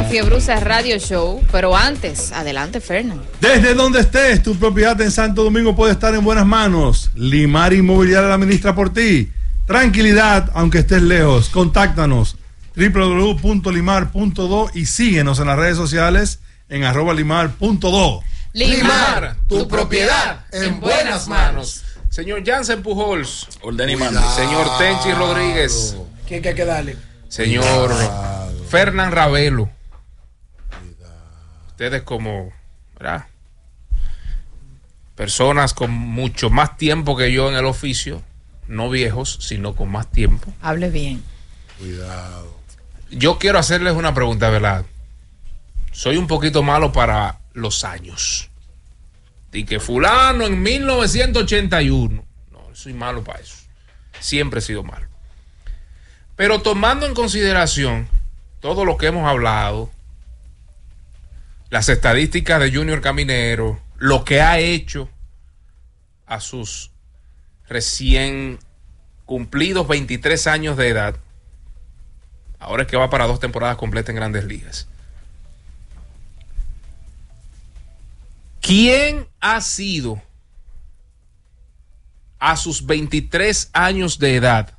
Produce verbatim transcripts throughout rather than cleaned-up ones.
Fiebrusa Radio Show, pero antes, adelante, Fernando. Desde donde estés, tu propiedad en Santo Domingo puede estar en buenas manos. Limar Inmobiliaria la administra por ti. Tranquilidad, aunque estés lejos. Contáctanos doble u doble u doble u punto limar punto do y síguenos en las redes sociales en arroba limar punto do. Limar, tu propiedad en buenas manos. Señor Jansen Pujols, orden y mando. Señor Tenchi Rodríguez. ¿Qué hay que darle? Señor Fernán Ravelo. Ustedes como, ¿verdad?, personas con mucho más tiempo que yo en el oficio, no viejos, sino con más tiempo. Hable bien. Cuidado. Yo quiero hacerles una pregunta, ¿verdad? Soy un poquito malo para los años. Y que fulano en mil novecientos ochenta y uno. No, soy malo para eso. Siempre he sido malo. Pero tomando en consideración todo lo que hemos hablado, las estadísticas de Junior Caminero, lo que ha hecho a sus recién cumplidos veintitrés años de edad, ahora es que va para dos temporadas completas en Grandes Ligas. ¿Quién ha sido a sus veintitrés años de edad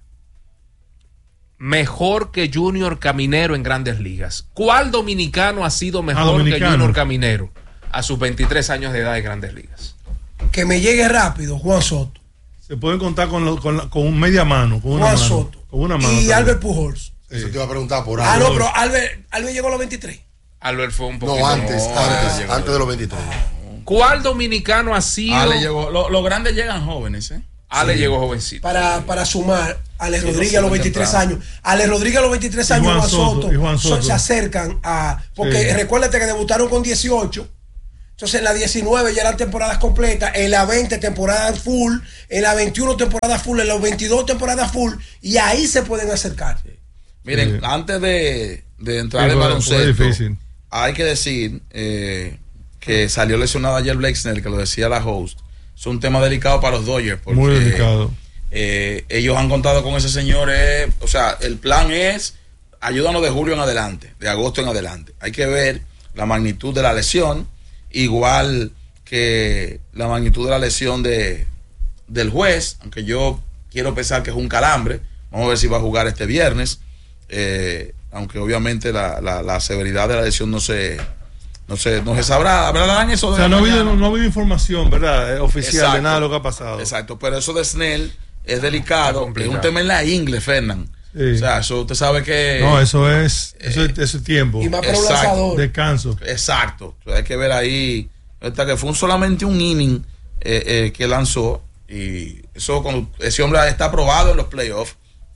mejor que Junior Caminero en Grandes Ligas? ¿Cuál dominicano ha sido mejor que Junior Caminero a sus veintitrés años de edad en Grandes Ligas? Que me llegue rápido, Juan Soto. Se pueden contar con, lo, con, la, con un media mano, con una Juan mano, Soto. Con una mano y también. Albert Pujols. Eso te iba a preguntar por Ah, algo. no, pero Albert, Albert llegó a los veintitrés. Albert fue un poquito. No, antes, no, antes, antes de los veintitrés. ¿Cuál dominicano ha sido? Ale llegó, lo, los grandes llegan jóvenes, ¿eh? Ale sí. llegó jovencito. Para, para sumar, Alex Sí, Rodríguez no, a los sí, veintitrés temprano. años. Alex Rodríguez a los veintitrés Y años, Juan Juan Soto, Soto, y Juan Soto. so- se acercan a. Porque Sí. recuérdate que debutaron con dieciocho. Entonces en la diecinueve ya eran temporadas completas, en la veinte temporada full, en la veintiuno temporada full, en la veintidós temporada full, y ahí se pueden acercar. Sí. Miren, Sí. antes de, de entrar Sí, en fue- baloncesto, fue difícil. hay que decir eh, que salió lesionado ayer Blake Snell, que lo decía la host. Es un tema delicado para los Dodgers. Porque, Muy delicado. eh, ellos han contado con ese señor. eh, o sea, el plan es ayúdanos de julio en adelante, de agosto en adelante. Hay que ver la magnitud de la lesión, igual que la magnitud de la lesión de, del juez, aunque yo quiero pensar que es un calambre. Vamos a ver si va a jugar este viernes. Eh, aunque obviamente la, la, la severidad de la lesión no se no se, no se sabrá. Hablarán eso de O sea, la no ha habido, mañana. no ha habido información, ¿verdad? Eh, oficial Exacto. de nada de lo que ha pasado. Exacto, pero eso de Snell es delicado, es complicado. un tema en la ingle, Fernán. Sí. O sea, eso usted sabe que No, eso es, eso es, eso es tiempo. Y más para un Exacto. lanzador. Descanso. exacto, o sea, hay que ver ahí hasta que fue un, solamente un inning eh, eh, que lanzó, y eso cuando ese hombre está aprobado en los playoffs,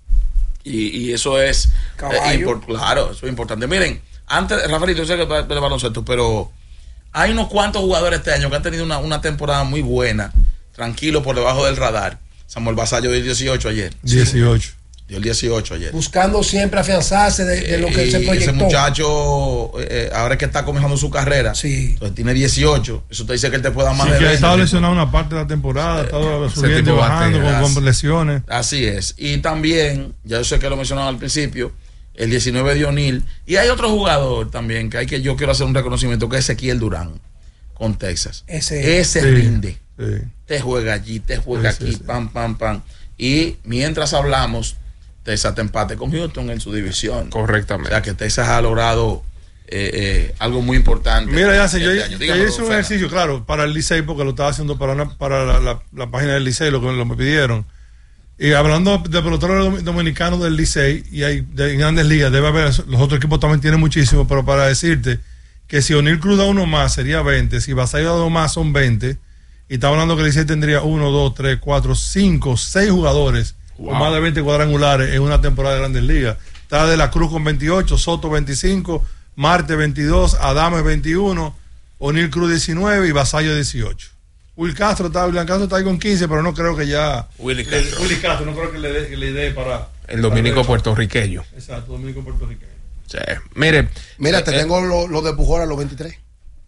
y, y eso es Caballo. eh, impor- claro, eso es importante. Miren, antes, Rafaelito, yo sé que del baloncesto, pero hay unos cuantos jugadores este año que han tenido una, una temporada muy buena, tranquilo, por debajo del radar. Samuel Basallo dio el dieciocho ayer. dieciocho. Dio el dieciocho ayer. Buscando siempre afianzarse de, de lo que Eh, se y proyectó. ese muchacho, eh, ahora es que está comenzando su carrera, Sí. entonces tiene dieciocho. Eso te dice que él te puede dar más Sí, de que ha veinte. estado lesionado una parte de la temporada, ha estado ese subiendo y tipo bajando batea, con, con lesiones. Así es. Y también, ya yo sé que lo mencionaban al principio, el diecinueve de O'Neill. Y hay otro jugador también que hay que yo quiero hacer un reconocimiento, que es Ezequiel Durán, con Texas. Ese- Ese Sí, rinde. sí. Te juega allí, te juega Sí, sí, aquí, sí. pam, pam, pam. Y mientras hablamos, Texas te empate con Houston en su división. O Correctamente. sea que Texas ha logrado eh, eh, algo muy importante. Mira, ya sé, yo, este yo año. Dígame, hice un Fernando. ejercicio, claro, para el Licey, porque lo estaba haciendo para, una, para la, la, la página del Licey, lo que lo me pidieron. Y hablando de peloteros dom- dominicanos del Licey, y hay de grandes ligas, debe haber, los otros equipos también tienen muchísimo, pero para decirte que si O'Neill Cruz da uno más sería veinte, si Basayo da dos más son veinte, y está hablando que el Licey tendría uno, dos, tres, cuatro, cinco, seis jugadores Wow. con más de veinte cuadrangulares en una temporada de grandes ligas. Está De la Cruz con veintiocho, Soto veinticinco, Marte veintidós, Adames veintiuno, O'Neill Cruz diecinueve y Basayo dieciocho. Will Castro está, William Castro está ahí con quince, pero no creo que ya. Willy le- Castro. Willy Castro, no creo que le dé que le dé para. El dominico para- puertorriqueño. Exacto, dominico puertorriqueño. Sí. Mire. Mira, eh, te eh, tengo lo, lo de Pujol a los veintitrés.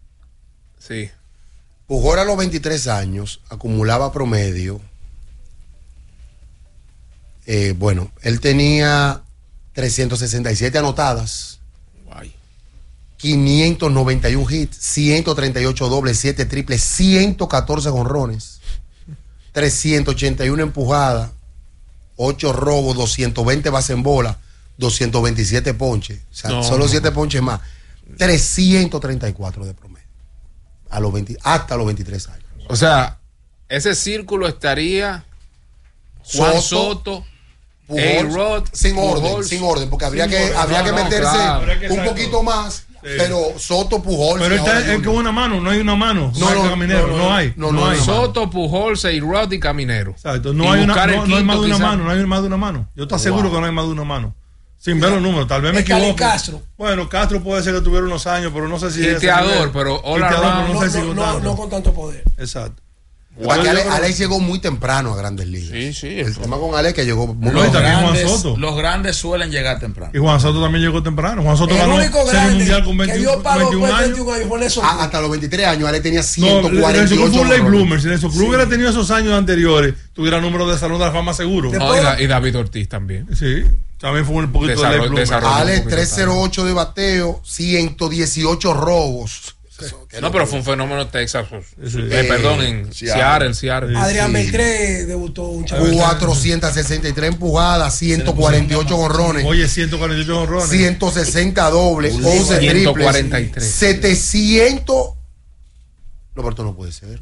Sí. Pujol a los veintitrés años acumulaba promedio. Eh, bueno, él tenía trescientas sesenta y siete anotadas, Guay. quinientos noventa y uno hits, ciento treinta y ocho dobles, siete triples, ciento catorce jonrones, trescientos ochenta y uno empujadas, ocho robos, doscientos veinte bases en bola, doscientos veintisiete ponches, o sea, No, solo no. siete ponches más, trescientos treinta y cuatro de promedio, a los veinte, hasta los veintitrés años. O sea, ese círculo estaría Juan Soto, Soto, Pujols, A-Rod, sin orden, Pujols. sin orden, porque habría Sin que, orden. habría No, que no, meterse claro. Habría que un exacto. poquito más, Sí. pero Soto, Pujols. Pero y ahora está, es Junior. con una mano, no hay una mano. No, Marca no, Caminero, no, no, no, hay. no, No, no, hay. no. Soto, Pujols, A-Rod y Caminero. Exacto. No Y hay, una, buscar el no, no hay más de quinto, una quizá. mano, no hay más de una mano. Yo estoy seguro que no hay más de una mano. Sin ver los números, tal vez me Es Cali equivoque. Castro. Bueno, Castro puede ser que tuviera unos años, pero no sé si es ese Quiteador, nivel. pero all Quiteador, around. pero No, no sé si no, con no, tanto. no con tanto poder. Exacto. Porque Yo Ale- creo- Alex llegó muy temprano a Grandes Ligas. Sí, sí. El tema con Alex que llegó muy No, y Los también Juan grandes, Soto. los grandes suelen llegar temprano. Y Juan Soto también llegó temprano. Juan Soto El ganó único Serie grande Mundial con que veintiuno, dio palo veintiún con años. veintiún años fue Nelson A- Cruz. hasta los veintitrés años, Alex tenía No, ciento Nelson cuarenta y Cruz fue ocho un late jonrones. bloomer. Si Nelson Cruz hubiera tenido esos años anteriores, tuviera número de Salón de la Fama seguro. Te- No, y, Da- y David Ortiz también. Sí, también fue un poquito de Desarroll- late bloomer. desarroll- Alex un poquito trescientos ocho de bateo, ciento dieciocho robos. Eso, qué No, pero locura. fue un fenómeno en Texas. Sí. Eh, perdón, en Seattle. Seattle, Seattle. Adrián Sí. Beltré debutó un chaval. cuatrocientos sesenta y tres empujadas, ciento cuarenta y ocho jonrones, Oye, ciento cuarenta y ocho jonrones. ciento sesenta dobles, once ciento triples, cuarenta y tres. setecientos. No, pero esto no puede ser.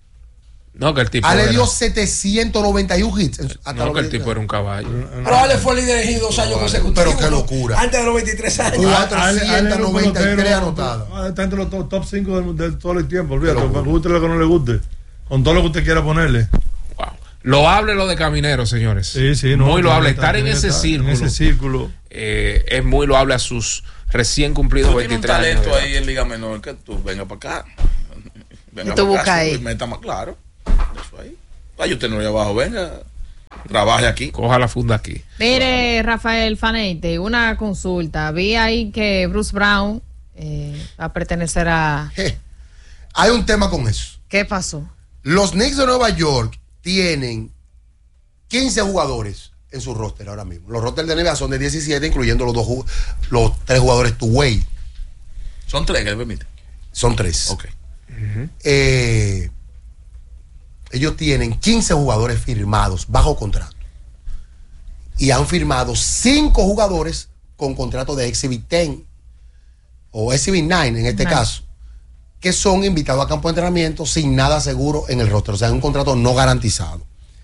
No, que el tipo. Ale era- dio setecientos noventa y uno hits. Hasta no, los que el veinte. tipo era un caballo. Pero Ale fue líder en hit dos años consecutivos. Pero qué ¿no? locura. Antes de los veintitrés años. Cuatro. cuatrocientos noventa y tres anotadas. Ah, está entre los top, top cinco de, de todo el tiempo. Olvídate, para que guste lo que no le guste. Con todo lo que usted quiera ponerle. Wow. Lo hable lo de Caminero, señores. Sí, sí, no. Muy loable. tiene que Estar en tiene ese que estar círculo. En ese círculo. eh, es muy loable a sus recién cumplidos Tú tienes un veintitrés años. talento de edad. ahí en Liga Menor que tú venga para acá. Venga Y tú pa' busca acá, ahí. y meta más claro. Eso ahí. Ay, usted no voy abajo, venga. Trabaje aquí. Coja la funda aquí. Mire, Rafael Fanete, una consulta. Vi ahí que Bruce Brown eh, va a pertenecer a... Je. Hay un tema con eso. ¿Qué pasó? Los Knicks de Nueva York tienen quince jugadores en su roster ahora mismo. Los rosters de N B A son de diecisiete, incluyendo los dos ju- los tres jugadores two-way. Son tres que le permiten. Son tres. Ok. Eh, ellos tienen quince jugadores firmados bajo contrato. Y han firmado cinco jugadores con contrato de Exhibit diez o Exhibit nueve en este Nice. caso, que son invitados a campo de entrenamiento sin nada seguro en el roster, o sea, un contrato no garantizado.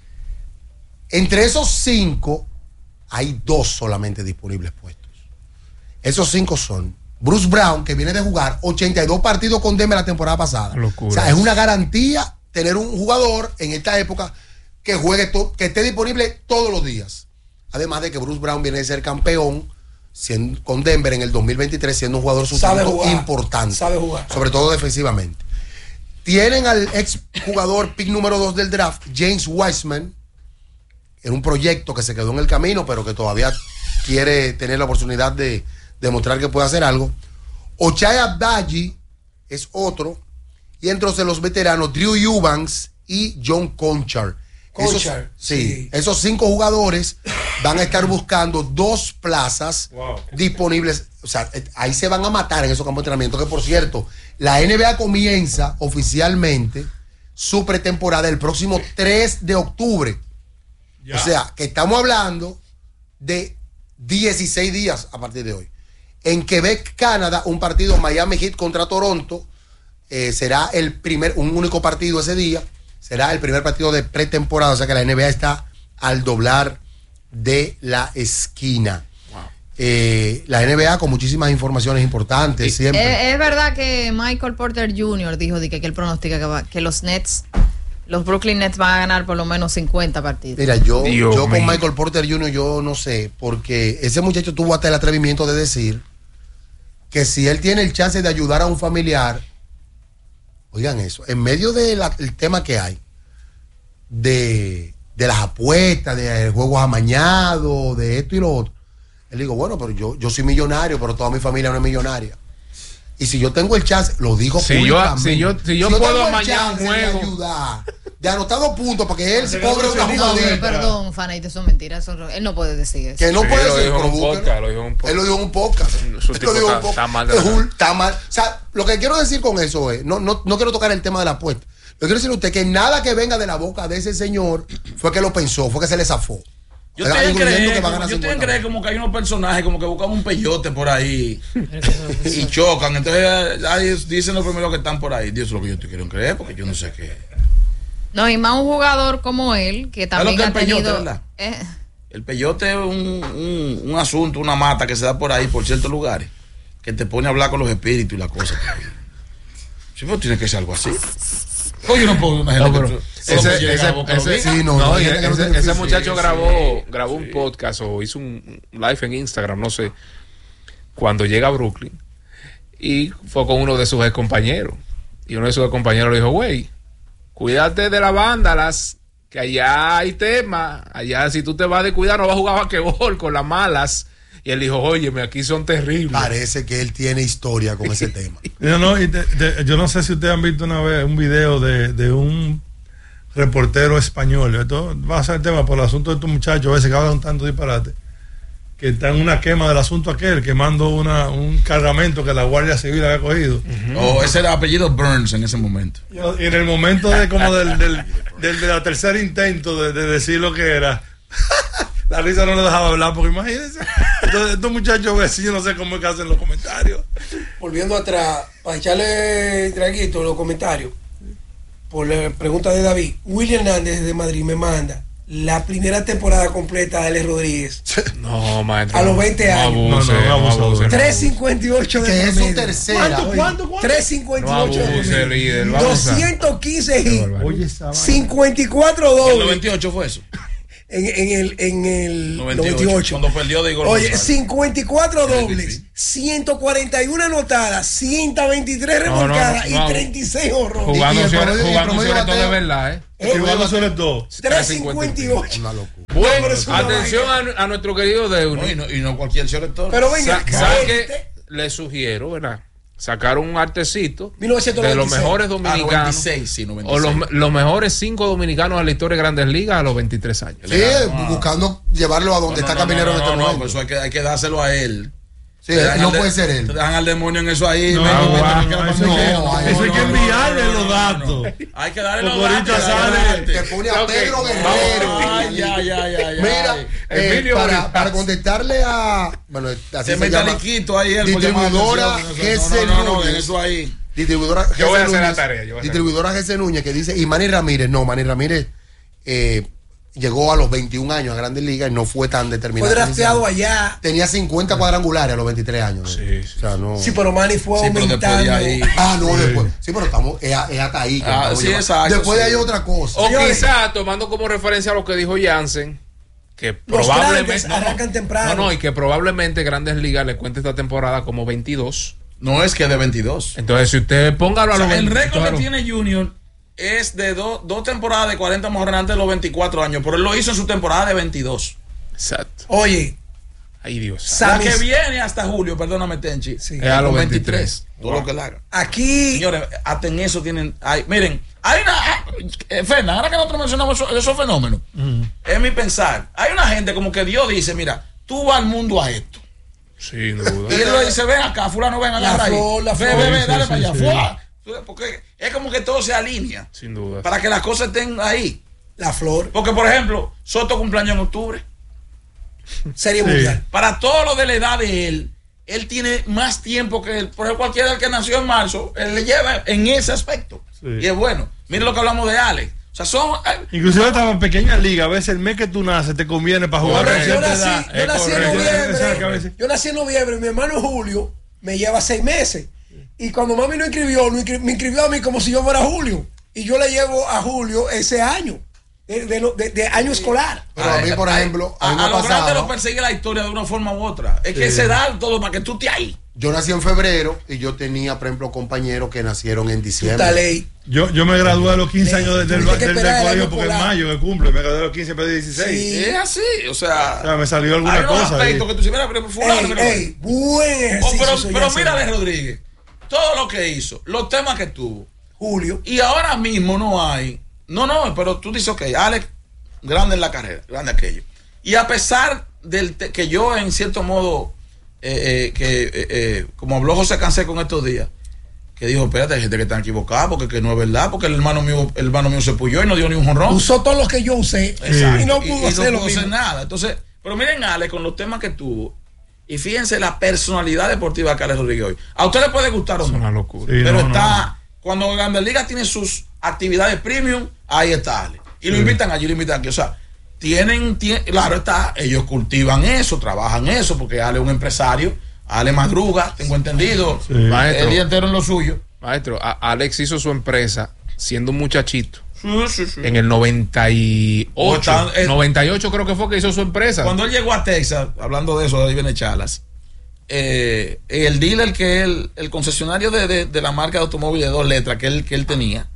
Entre esos cinco, hay dos solamente disponibles puestos. Esos cinco son Bruce Brown, que viene de jugar ochenta y dos partidos con Denver la temporada pasada. Locura. O sea, es una garantía tener un jugador en esta época que juegue, to- que esté disponible todos los días. Además de que Bruce Brown viene de ser campeón siendo, con Denver en el dos mil veintitrés, siendo un jugador Sabe sustituto jugar. importante. Sabe jugar. Sobre todo defensivamente. Tienen al ex jugador pick número dos del draft, James Wiseman, en un proyecto que se quedó en el camino, pero que todavía quiere tener la oportunidad de demostrar que puede hacer algo. Ochai Abdaji es otro. Y entre los veteranos, Drew Eubanks y John Conchar. Conchar, Esos, sí, sí. esos cinco jugadores van a estar buscando dos plazas Wow. disponibles. O sea, eh, ahí se van a matar en esos campos de entrenamiento. Que por cierto, la N B A comienza oficialmente su pretemporada el próximo tres de octubre. Ya. O sea, que estamos hablando de dieciséis días a partir de hoy. En Quebec, Canadá, un partido Miami Heat contra Toronto. eh, será el primer, un único partido ese día. Será el primer partido de pretemporada. O sea que la N B A está al doblar de la esquina. Eh, la N B A con muchísimas informaciones importantes Sí. siempre. Es, es verdad que Michael Porter junior dijo de que, que él pronostica que, va- que los Nets, los Brooklyn Nets van a ganar por lo menos cincuenta partidos. Mira, yo, Dios yo con mío. Michael Porter junior yo no sé, porque ese muchacho tuvo hasta el atrevimiento de decir que si él tiene el chance de ayudar a un familiar, oigan eso, en medio del tema que hay, de, de las apuestas, de juegos amañados, de esto y lo otro, él dijo, bueno, pero yo, yo soy millonario, pero toda mi familia no es millonaria. Y si yo tengo el chance, lo digo Si yo- públicamente. si yo- si yo tengo puedo el amañar chance un de juego. ayudar, de anotar dos puntos para que él se Hacer cobre una algo No, Judita. pero perdón, Fanaito, son mentiras. son- él no puede decir eso. Que no Sí, puede lo ser, dijo en pero un búsquelo. podcast, lo dijo en un podcast. Él lo dijo en un podcast. Su Él tipo lo dijo en un está- podcast. está mal de la Jul, cabeza. está mal. O sea, lo que quiero decir con eso es, no, no, no quiero tocar el tema de la apuesta. Lo que quiero decirle a usted que nada que venga de la boca de ese señor fue que lo pensó, fue que se le zafó. Yo ¿Verdad? estoy en Incluyendo creer, que va a como, ganar yo estoy en cincuenta. creer como que hay unos personajes como que buscan un peyote por ahí y chocan. Entonces ahí dicen los primeros que están por ahí. Dios es lo que yo estoy quiero creer porque yo no sé qué. No, y más un jugador como él, que también que ha es el peyote, tenido. verdad? eh, El peyote es un, un, un asunto, una mata que se da por ahí, por ciertos lugares, que te pone a hablar con los espíritus y las cosas. Sí, pero tiene que ser algo así. Oye, no puedo una gente No, pero que- ese, solo me llega ese- a la boca lo ese- diga. Sí, no, no, no, y hay gente que no ese- tiene ese oficio. muchacho Sí, grabó, sí. grabó un podcast o hizo un live en Instagram, no sé, cuando llega a Brooklyn y fue con uno de sus ex compañeros. Y uno de sus ex compañeros le dijo, güey, cuídate de las vándalas, que allá hay tema, allá si tú te vas de cuidar no vas a jugar basquetbol con las malas. Y él dijo, óyeme, aquí son terribles. Parece que él tiene historia con ese tema. Yo no, y te- te- yo no sé si ustedes han visto una vez un video de, de un reportero español. Esto va a ser el tema por el asunto de estos muchachos, a veces que hablan tanto disparate, que está en una quema del asunto aquel, quemando una, un cargamento que la Guardia Civil había cogido. O ese era apellido Burns en ese momento. Y en el momento de como del, del, del, del tercer intento de, de decir lo que era, la risa no le dejaba hablar, porque imagínense, entonces, estos muchachos vecinos, no sé cómo es que hacen los comentarios. Volviendo atrás, para echarle traguito en los comentarios, por la pregunta de David, William Hernández de Madrid me manda la primera temporada completa de Alex Rodríguez. No, maestro. A los veinte años. abuse, No, no, no abuse, abuse, no tres abuse. cincuenta y ocho de Que es su promedio. tercera. ¿Cuánto, cuánto, cuánto? tres cincuenta y ocho No de abuse, promedio. líder, vamos a- doscientos quince Qué hits, barbaridad. Oye, esa vaina. cincuenta y cuatro ¿En el dobles noventa y ocho fue eso? en, en el, en el noventa y ocho, noventa y ocho. cuando perdió de Igor Oye, González. cincuenta y cuatro Sí, dobles, sí. ciento cuarenta y uno anotadas, ciento veintitrés No, no, no, remolcadas no. y treinta y seis horrores. Jugando, Y el sobre, promedio- y el jugando promedio sobre todo de bateo- verdad, ¿eh? Eh, Jugando sobre todo. tres cincuenta y ocho. Una locura. Bueno, pero es una atención a, a nuestro querido Deuni. No, y, no, y no cualquier selector. Pero venga, Sa- ¿Sabe este- qué? Le sugiero, ¿verdad? Sacaron un artecito mil novecientos de noventa y los seis. mejores Ah, dominicanos. noventa y seis, sí, noventa y O seis. los, los mejores cinco dominicanos de la historia de Grandes Ligas a los veintitrés años. Sí, buscando llevarlo a donde No, está no, Caminero no, en no, este no, momento. pues eso hay que, hay que dárselo a él. Sí, Te dejan no al de- puede ser él. Te dejan al demonio en eso ahí. No, ven, no, ven, no, ven, que no, la eso pasó hay que- bien. eso hay que enviarle los datos. Hay que darle los Porque ahorita datos. sale- adelante. Te pone a Ok, Pedro vamos. Guerrero. Ay, ay, ay, ay, Mira, ay. eh, Emilio para, Bonifacio. para contestarle a. Bueno, así Se se, mete llama. aliquito ahí. él por llamar la Distribuidora atención. G C No, no, no, Núñez. en eso ahí. Distribuidora Yo voy a G C hacer la Núñez, tarea, yo voy a hacer distribuidora G C Núñez que dice. Y Manny Ramírez, no, Manny Ramírez eh, llegó a los veintiún años a Grandes Ligas y no fue tan Fue determinado. drafteado allá. Tenía cincuenta cuadrangulares a los veintitrés años. Sí, ¿eh? sí, O sea, no. Sí, pero Manny fue Sí, pero después de aumentando. ahí- Ah, no, después. Sí, pero estamos. Es, es hasta ahí. que Ah, estamos sí, llevando. exacto, Después de sí. ahí otra cosa. O Señores. quizá tomando como referencia a lo que dijo Jansen, que Los probablemente grandes arrancan temprano. No, no, y que probablemente Grandes Ligas le cuente esta temporada como veintidós. No es que de veintidós. Entonces, si usted póngalo a O sea, los el veinte, récord claro. que tiene Junior es de do- dos temporadas de cuarenta mejores antes de los veinticuatro años, pero él lo hizo en su temporada de veintidós. Exacto. Oye, Ay, Dios. Sa- La Samis- que viene hasta julio, perdóname, Tenchi. Sí. Es a los veintitrés. veintitrés. Todo lo que le haga. aquí Señores, hasta en eso tienen. Ay, miren, hay una. Eh, Fernan, ahora que nosotros mencionamos esos, esos fenómenos, es mi pensar. Hay una gente como que Dios dice: mira, tú vas al mundo a esto. Sin duda. Y él le dice: ven acá, fulano, ven, La agarra ahí. flor, la Ve, flor. ve, ve, Sí, dale sí, para allá. sí. ¡Fua! Porque es como que todo se alinea Sin duda. para que las cosas estén ahí. la flor, Porque, por ejemplo, Soto cumpleaños en octubre. Serie Sí. Mundial. Para todo lo de la edad de él, él tiene más tiempo que él. Por ejemplo, cualquiera del que nació en marzo, él le lleva en ese aspecto. Sí. Y es bueno. Miren lo que hablamos de Alex. O sea, son. eh, Inclusive estaba en pequeña liga, a veces el mes que tú naces te conviene para jugar Correcto. con Yo cierta nací, edad. yo Es nací en correcto. Exacto, que a noviembre. veces- Yo nací en noviembre. Mi hermano Julio me lleva seis meses. Y cuando mami lo inscribió, lo inscri- me inscribió a mí como si yo fuera Julio. Y yo le llevo a Julio ese año, de, de lo- de- de año escolar. Pero a mí, por ay, ejemplo, a, a mí me a ha los grandes pasado. los persigue la historia de una forma u otra. Es que se da todo para que tú te ahí. Yo nací en febrero y yo tenía, por ejemplo, compañeros que nacieron en Esta diciembre. ley. Yo, yo me gradué a los quince Le- años del, del, tuviste que del- del esperar el colegio año porque en polar. mayo que cumple, me gradué a los quince para dieciséis. Sí. Es así. O sea, O sea, me salió alguna hay unos cosa. ahí. aspectos que tú dices, mira, pero fulano, Ey, mira, ey, buen Oh, ejercicio. pero soy pero ese. mira de Rodríguez. todo lo que hizo, los temas que tuvo. Julio. Y ahora mismo no hay. No, no, pero tú dices, ok, Alex, grande en la carrera, grande aquello. Y a pesar del te- que yo, en cierto modo, eh, eh, que eh, eh, como habló José Cancé con estos días, que dijo, espérate, hay gente que está equivocada, porque que no es verdad, porque el hermano mío, el hermano mío se puyó y no dio ni un jonrón. Usó todo lo que yo usé. Exacto. Y no pudo Y- y hacer no lo pudo hacer mismo. nada. Entonces, pero miren, Alex, con los temas que tuvo, y fíjense la personalidad deportiva de Alex Rodríguez hoy. A usted le puede gustar o Es no, una locura. Sí, pero no, está, no. cuando Grandes Ligas tiene sus actividades premium, ahí está Alex. Y lo invitan allí, lo invitan aquí. O sea, tienen, tienen, claro está, ellos cultivan eso, trabajan eso, porque Ale es un empresario, Ale madruga, tengo entendido, Sí. Maestro. el día entero en lo suyo. Maestro, a- Alex hizo su empresa siendo un muchachito. Sí, sí, sí. En el noventa y ocho. O está- eh, noventa y ocho creo que fue que hizo su empresa. Cuando él llegó a Texas, hablando de eso, de ahí viene Chalas, eh, el dealer que él, el concesionario de, de- de la marca de automóviles de dos letras que él, que él tenía,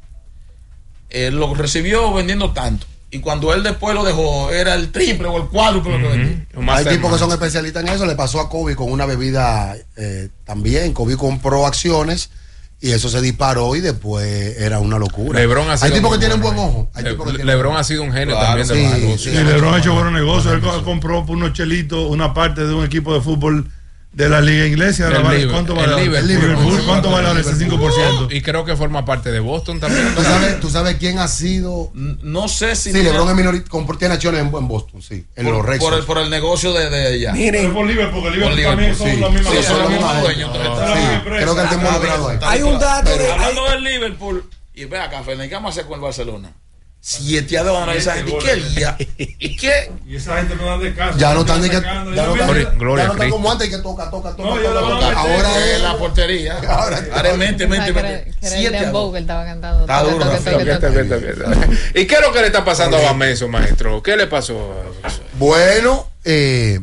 él lo recibió vendiendo tanto. Y cuando él después lo dejó, era el triple o el cuádruple lo que vendía. Un Hay mastermind. tipos que son especialistas en eso. Le pasó a Kobe con una bebida eh, también. Kobe compró acciones y eso se disparó y después era una locura. LeBron ha sido Hay tipos muy que tienen bueno, buen eh. ojo. Hay Le- tipos que tienen LeBron buen ha sido un genio Claro, también de sí, los sí. negocios. Y LeBron ha hecho buenos negocios. Él co- compró por unos chelitos una parte de un equipo de fútbol de la liga inglesa. El Ahora vale- Liverpool, ¿Cuánto el vale? Liverpool. Liverpool, ¿cuánto vale ahora ese cinco por ciento? Y creo que forma parte de Boston también. ¿Tú sabes, ¿Tú sabes quién ha sido? N- No sé si. Sí, LeBron es minoritario. Compró, tiene acciones en, en Boston, sí. En por, los Red por el, Sox. por el negocio de, de ella. Miren, por Liverpool, porque Por Liverpool también Liverpool, son sí. la misma Sí, Sí, son son la los misma mismos gente. dueños. Ah, entonces, sí. está- Creo que él está involucrado ahí. hay un dato de. hay- Hablando del Liverpool, y ve acá, Fernández, ¿qué vamos a hacer con el Barcelona? Siete a dos van a esa gente. ¿Y qué día? ¿Y qué? Y esa gente no dan descanso. Ya no están ni que. Ya Sacando, no ya están, ven. Gloria- Gloria ya no a están Cristo. como antes que toca, toca, toca, No, toca, ya la toca. van a meter. Ahora Eh, es la portería. Ahora- Ahora mente, mente, Que era- mente. que era el Siete a dembow dos. que él estaba cantando. Está Toque, duro, toque, Rafa. toque, Vete, toque. vete, vete. ¿Y qué es lo que le está pasando a Bameso, maestro? ¿Qué le pasó? Bueno, eh,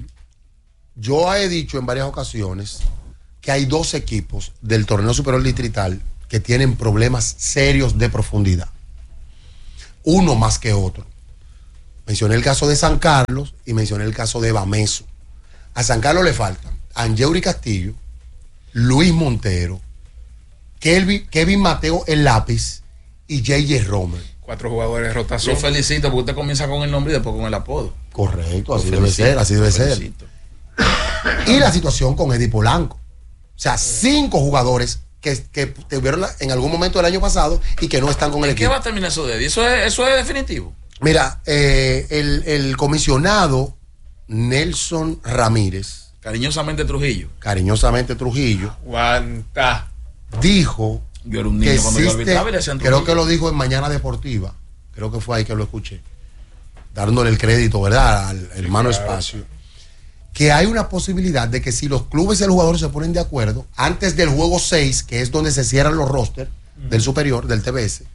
yo he dicho en varias ocasiones que hay dos equipos del torneo superior distrital que tienen problemas serios de profundidad. Uno más que otro. Mencioné el caso de San Carlos y mencioné el caso de Bameso. A San Carlos le faltan Angeuri Castillo, Luis Montero, Kelvin, Kevin Mateo el Lápiz y J J Romer. Cuatro jugadores de Lo rotación. felicito porque usted comienza con el nombre y después con el apodo. Correcto, así Lo debe felicito, ser, así debe lo ser. felicito. Y la situación con Eddie Polanco. O sea, cinco jugadores que, que tuvieron la- en algún momento del año pasado y que no están con el ¿En qué equipo. va a terminar eso de Eddie? ¿Eso es, eso es definitivo? Mira, eh, el, el comisionado Nelson Ramírez, Cariñosamente Trujillo. cariñosamente Trujillo, Aguanta. dijo Yo era un que niño cuando yo existe, arbitraba y le decían creo Trujillo. que lo dijo en Mañana Deportiva, creo que fue ahí que lo escuché, dándole el crédito, ¿verdad?, al hermano claro. Espacio, que hay una posibilidad de que si los clubes y el jugador se ponen de acuerdo, antes del juego seis, que es donde se cierran los rosters del superior, del T B S,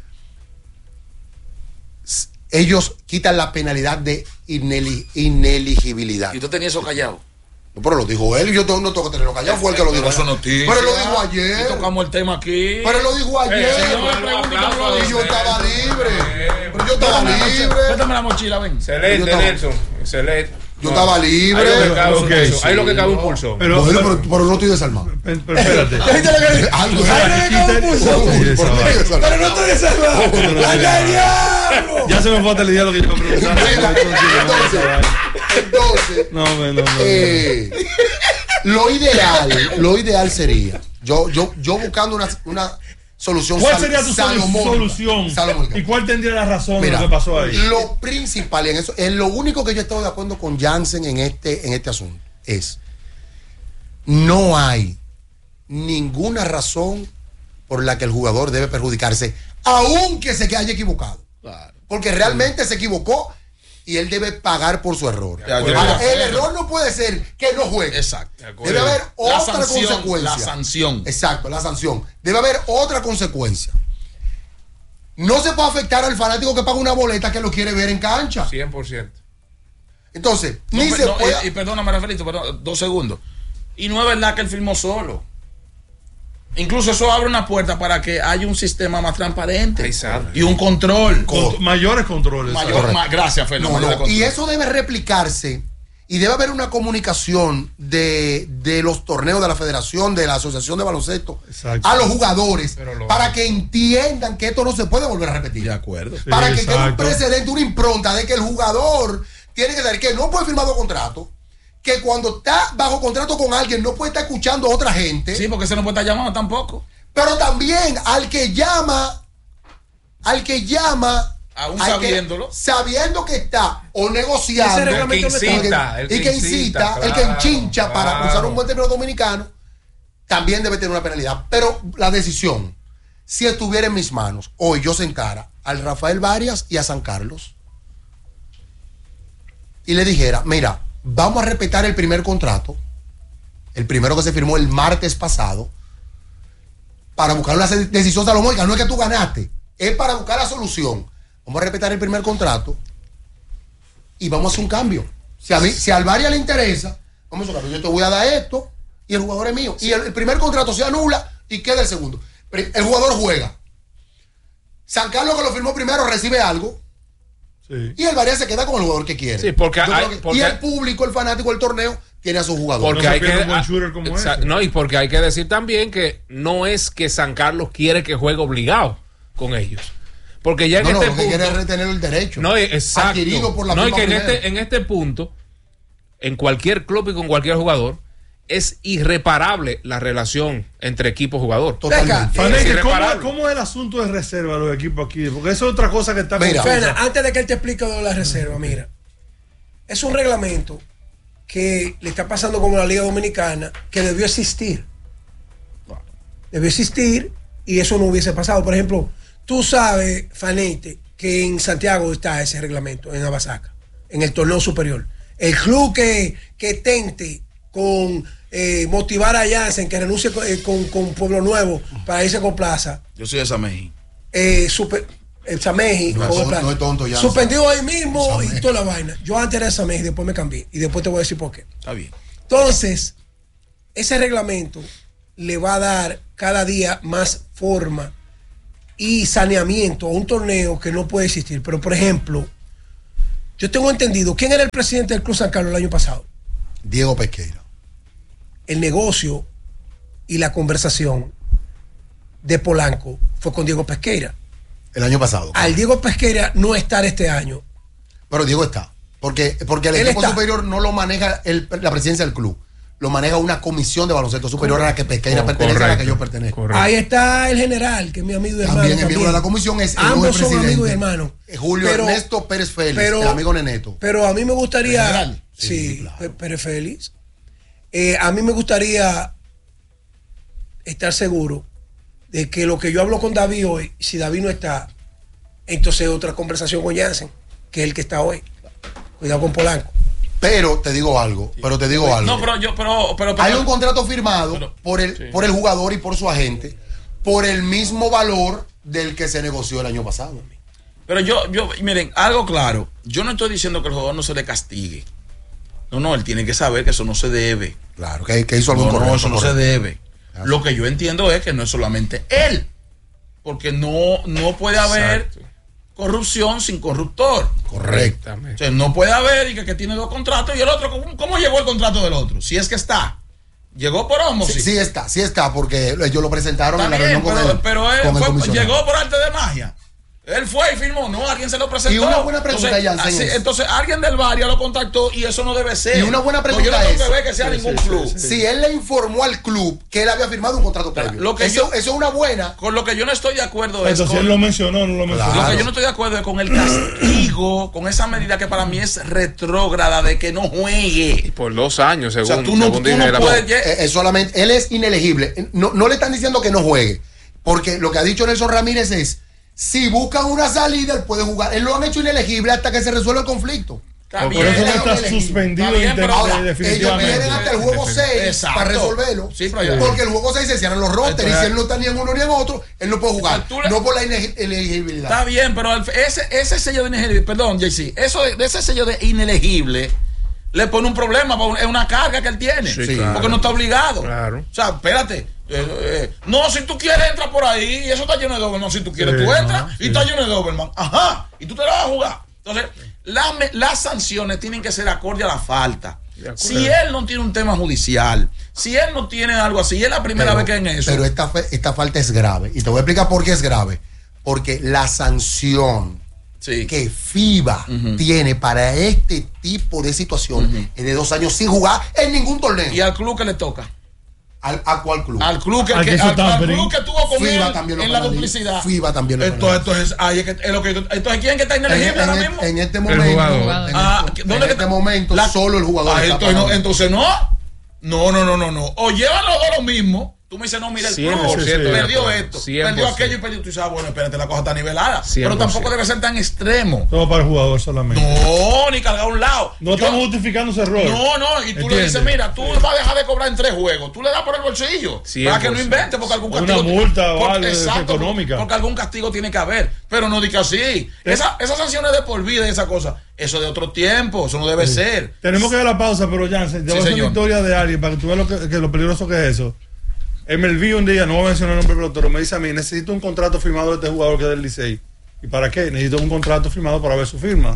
s- ellos quitan la penalidad de ineli- ineligibilidad. Y usted tenía eso callado. No, pero lo dijo él y yo no tengo que tenerlo callado, fue el que lo dijo. Pero eso noticia. Pero él lo dijo ayer. Y tocamos el tema aquí. Pero él lo dijo ayer. Eh, si yo le pregunto, ¿cómo lo y dice? yo estaba libre. Pero yo estaba Préstame la mochila, libre. préstame la mochila, ven. Yo Excelente, estaba- Nelson. Excelente. Yo estaba libre. Ahí lo que cabe un Ok, pulso. Ahí sí. lo que cabe un pulso. Pero, Bueno, pero, pero, pero no estoy desarmado. pero, pero espérate. Algo Pero no estoy desarmado. ¡Anda el diablo! Ya se me fue hasta el día lo que yo iba a preguntar. Entonces, entonces No, no, no. no. eh, lo ideal, lo ideal sería, yo, yo, yo buscando una, una solución ¿Cuál sal- sería tu solu- salomónica, solución? salomónica. ¿Y cuál tendría la razón Mira, de lo que pasó ahí? lo principal y en eso, en lo único que yo he estado de acuerdo con Jansen en este, en este asunto es no hay ninguna razón por la que el jugador debe perjudicarse, aunque se haya equivocado. Claro. Porque realmente se equivocó y él debe pagar por su error. De acuerdo. Ahora, el error no puede ser que no juegue. Exacto. Debe haber La otra sanción, consecuencia. la sanción. Exacto, la sanción. Debe haber otra consecuencia. No se puede afectar al fanático que paga una boleta que lo quiere ver en cancha. cien por ciento. Entonces, No, ni pe- se no, puede. y, y perdóname, Rafaelito, perdón, dos segundos. Y no es verdad que él filmó solo. Incluso eso abre una puerta para que haya un sistema más transparente Exacto. y un control. Con- mayores controles. Mayor- ¿sabes? ma- gracias, Fernando. No, mayor no, control. y eso debe replicarse Y debe haber una comunicación de, de los torneos de la federación, de la asociación de baloncesto, exacto, a los jugadores, lo para que entiendan que esto no se puede volver a repetir. De acuerdo. Sí, para que quede un exacto. precedente, una impronta de que el jugador tiene que saber que no puede firmar contrato, que cuando está bajo contrato con alguien no puede estar escuchando a otra gente. Sí, porque ese no puede estar llamando tampoco. Pero también al que llama, al que llama, Aún al que- sabiéndolo. sabiendo que está o negociando, Ese El que reglamento no está. incita, el y que incita, el que claro, enchincha, para claro. usar un buen término dominicano, también debe tener una penalidad. Pero la decisión, si estuviera en mis manos, hoy yo sentara al Rafael Varias y a San Carlos y le dijera, mira, vamos a respetar el primer contrato, el primero que se firmó el martes pasado, para buscar una decisión salomónica. No es que tú ganaste, es para buscar la solución. Vamos a respetar el primer contrato y vamos a hacer un cambio. Si a mí, si al Varias le interesa, vamos a hacer un cambio. Yo te voy a dar esto y el jugador es mío. Y el, el primer contrato se anula y queda el segundo. El jugador juega. San Carlos, que lo firmó primero, recibe algo. Sí. Y el Varias se queda con el jugador que quiere. Sí, porque Yo hay- creo que- porque- y el público, el fanático del torneo, tiene a su jugador. Porque No se hay que pierde un buen ah, shooter como exa- ese. no, y porque hay que decir también que no es que San Carlos quiere que juegue obligado con ellos. Porque ya en No, no, este lo que punto, quiere es retener el derecho. no, exacto. Adquirido por la no, y firma que en primero. este, en este punto, en cualquier club y con cualquier jugador, es irreparable la relación entre equipo-jugador. Totalmente. Venga, Faneque, Es ¿cómo, irreparable. ¿cómo es el asunto de reserva de los equipos aquí? Porque eso es otra cosa que está Mira, confusa. Fena, antes de que él te explique lo de la reserva, mira, es un reglamento que le está pasando como la Liga Dominicana, que debió existir. Debió existir y eso no hubiese pasado. Por ejemplo, tú sabes, Fanete, que en Santiago está ese reglamento, en Abasaca, en el torneo superior. El club que, que tente con eh, motivar a Jansen, que renuncie con, eh, con, con Pueblo Nuevo para irse con Plaza, Yo soy de Sameji. eh, super, el Sameji, No es con el tonto, plan. no es tonto, ya. suspendido ahí mismo Sameji. y toda la vaina. Yo antes era Sameji, después me cambié y después te voy a decir por qué. Está bien. Entonces, ese reglamento le va a dar cada día más forma y saneamiento a un torneo que no puede existir. Pero, por ejemplo, yo tengo entendido, ¿quién era el presidente del Club San Carlos el año pasado? Diego Pesqueira. El negocio y la conversación de Polanco fue con Diego Pesqueira. El año pasado. Al Diego Pesqueira no estar este año, Pero Diego está. Porque, porque el Él equipo está. superior no lo maneja el- la presidencia del club. Lo maneja una comisión de baloncesto superior a la que Pesqueira pertenece, a la que yo pertenezco. correcto. ahí está el general, que es mi amigo y hermano. También el miembro de la comisión es el Ambos nuevo son presidente, amigos y hermanos. eh, Julio Pero- Ernesto Pérez Félix, pero- el amigo Neneto. Pero a mí me gustaría. ¿General? Sí, Sí, claro. Pe- Pérez Félix. Eh, a mí me gustaría estar seguro de que lo que yo hablo con David hoy, si David no está, entonces otra conversación con Jansen, que es el que está hoy. Cuidado con Polanco. Pero te digo algo, pero te digo algo. No, pero yo, pero, pero, pero- Hay un contrato firmado Pero- por el, sí. por el jugador y por su agente por el mismo valor del que se negoció el año pasado. Pero yo, yo, miren, algo claro. Yo no estoy diciendo que el jugador no se le castigue. No, no, él tiene que saber que eso no se debe. Claro, que, que hizo algo No, no, incorrecto, eso no se correcto. debe. Claro. Lo que yo entiendo es que no es solamente él. Porque no, no puede haber Exacto. corrupción sin corruptor. Correcto. O sea, no puede haber y que, que tiene dos contratos y el otro, ¿cómo, cómo llegó el contrato del otro? Si es que está. ¿Llegó por Sí, ósmosis? sí está, sí está, porque ellos lo presentaron Está en la bien, reunión con pero, el, pero él con el fue- comisionado. llegó por arte de magia. Él fue y firmó, no, alguien se lo presentó. Y una buena pregunta, entonces, Jansen, así- es- entonces alguien del barrio lo contactó y eso no debe ser. Y una buena No, pregunta yo no tengo es- que ver que sea Sí, ningún sí, club. sí, sí. Si él le informó al club que él había firmado un contrato Claro, previo, lo que eso, yo- eso es una buena. Con lo que yo no estoy de acuerdo es Entonces con, él lo mencionó, no lo mencionó. lo Claro. que yo no estoy de acuerdo es con el castigo, con esa medida que para mí es retrógrada de que no juegue. Por dos años, según, O sea, tú no- según tú no dije la- puedes- Eh, es solamente, él es inelegible. No, no le están diciendo que no juegue, porque lo que ha dicho Nelson Ramírez es, si buscan una salida, él puede jugar. Él lo han hecho inelegible hasta que se resuelva el conflicto. Está Por bien, eso no él está es elegible. suspendido Está bien, inte- pero Ahora, eh, ellos definitivamente. vienen hasta el juego seis Exacto. para resolverlo. Sí, pero ya- porque el juego seis se cierran los rosters y Entonces- si él no está ni en uno ni en otro, él no puede jugar. O sea, tú le- No por la inele- inelegibilidad. Está bien, pero al- ese, ese sello de inelegible, perdón, J C, eso de, de ese sello de inelegible le pone un problema, es una carga que él tiene, Sí, claro. porque no está obligado. Claro. O sea, espérate. eh, eh, no, si tú quieres, entra por ahí y eso está lleno de Doberman. Si tú quieres, Sí, tú entras no, y sí. está lleno de Doberman. Ajá, y tú te la vas a jugar. Entonces, la, las sanciones tienen que ser acorde a la falta. Si él no tiene un tema judicial, si él no tiene algo así, y es la primera pero, vez que en eso. Pero esta, esta falta es grave. Y te voy a explicar por qué es grave. Porque la sanción sí. que FIBA uh-huh. tiene para este tipo de situación uh-huh. es de dos años sin jugar en ningún torneo. ¿Y al club que le toca? ¿Al, ¿A cuál club? Al club que, que, al, al club que tuvo con FIBA él también en la duplicidad. FIBA también lo entonces, entonces, ahí es que, es lo que, entonces, ¿quién que está inelegible ahora mismo? En este momento, en, ah, el, en este momento la, solo el jugador. Ah, entonces, no, entonces no. No, no, no, no, no. O llevan los dos lo mismo. Tú me dices, no, mira, el club perdió esto, cien por ciento. Perdió aquello y perdió. Tú dices, ah, bueno, espérate, la cosa está nivelada. cien por ciento. Pero tampoco debe ser tan extremo. Todo para el jugador solamente. No, ni cargar a un lado. No Yo, estamos justificando ese error. No, no, y tú ¿Entiendes? le dices, mira, tú vas a dejar de cobrar en tres juegos. Tú le das por el bolsillo. cien por ciento. Para que no invente, porque algún castigo. Una multa por, vale, exacto, económica. Porque algún castigo tiene que haber. Pero no diga así. Esa, esas sanciones de por vida y esa cosa, eso de otro tiempo, eso no debe sí. ser. Tenemos que dar la pausa, pero Jansen, te voy a hacer una historia de alguien para que tú veas lo, que, que lo peligroso que es eso. M L B un día, no voy a mencionar el nombre del pelotero, me dice a mí, necesito un contrato firmado de este jugador que es del Licey. ¿Y para qué? Necesito un contrato firmado para ver su firma.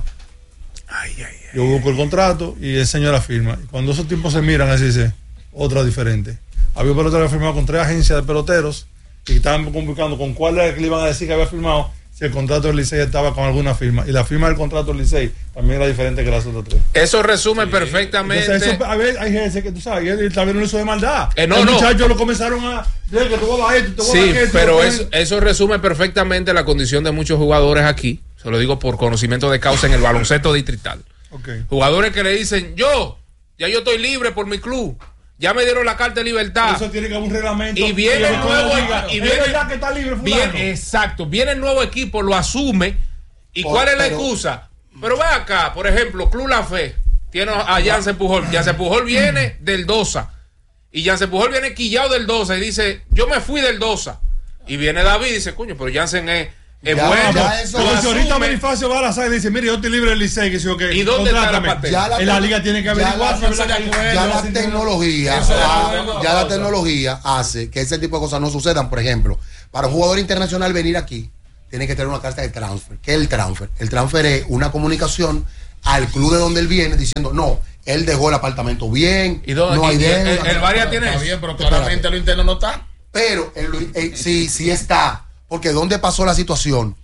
Ay, ay, ay. Yo busco el contrato y el señor la firma. Y cuando esos tiempos se miran, así dice, otra diferente. Había un pelotero que había firmado con tres agencias de peloteros y estaban buscando con cuál le iban a decir que había firmado si el contrato del Licey estaba con alguna firma. Y la firma del contrato del Licey también era diferente que las otras tres. Eso resume sí. perfectamente. Entonces, eso, a ver, hay gente que tú sabes, él también no hizo de maldad. Eh, no, Los no. muchachos lo comenzaron a. Que te voy a esto, te voy sí, a esto, pero te eso, eso resume perfectamente la condición de muchos jugadores aquí. Se lo digo por conocimiento de causa en el baloncesto distrital. Okay. Jugadores que le dicen, yo, ya yo estoy libre por mi club. Ya me dieron la carta de libertad. Eso tiene que haber un reglamento. Y viene el nuevo equipo. Y viene, verdad que está libre, viene, exacto. Viene el nuevo equipo, lo asume. ¿Y por, cuál es la pero, excusa? Pero ve acá, por ejemplo, Club La Fe tiene a Jansen Pujol. Jansen Pujol viene del Dosa. Y Jansen Pujol viene quillado del Dosa y dice, yo me fui del Dosa. Y viene David y dice, coño, pero Jansen es, es ya, bueno. Ya eso, pero si ahorita Bonifacio va a la sala y dice, mire, yo estoy libre del Licey. Que si, okay, ¿Y dónde está la patente? La, en la liga tiene que averiguar. Ya la, ya ya la tecnología, la, ya la tecnología hace que ese tipo de cosas no sucedan. Por ejemplo, para un jugador internacional venir aquí, tiene que tener una carta de transfer. ¿Qué es el transfer? El transfer es una comunicación al club de donde él viene diciendo, no, él dejó el apartamento bien, ¿Y dónde, no hay y, deuda. El, el Varia tiene está bien, pero claramente lo interno no está. Pero el, el, sí, sí está. Porque ¿dónde pasó la situación?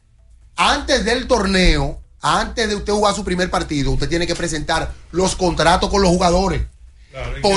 Antes del torneo, antes de usted jugar su primer partido, usted tiene que presentar los contratos con los jugadores. Claro,